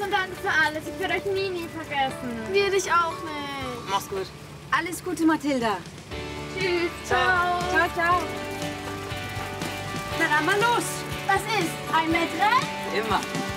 und danke für alles. Ich werde euch nie vergessen. Wir dich auch nicht. Mach's gut. Alles Gute, Mathilda. Tschüss. Ciao. Ciao, ciao. Na dann mal los. Was ist? Ein Wettrennen? Immer.